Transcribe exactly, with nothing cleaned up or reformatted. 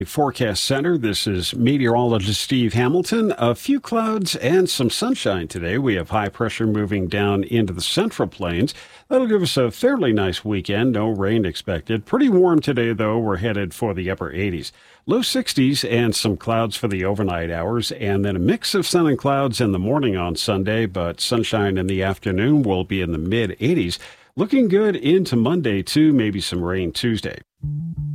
Forecast Center, this is meteorologist Steve Hamilton. A few clouds and some sunshine today. We have high pressure moving down into the central plains. That'll give us a fairly nice weekend. No rain expected. Pretty warm today, though. We're headed for the upper eighties. Low sixties and some clouds for the overnight hours, and then a mix of sun and clouds in the morning on Sunday, but sunshine in the afternoon will be in the mid eighties. Looking good into Monday, too. Maybe some rain Tuesday.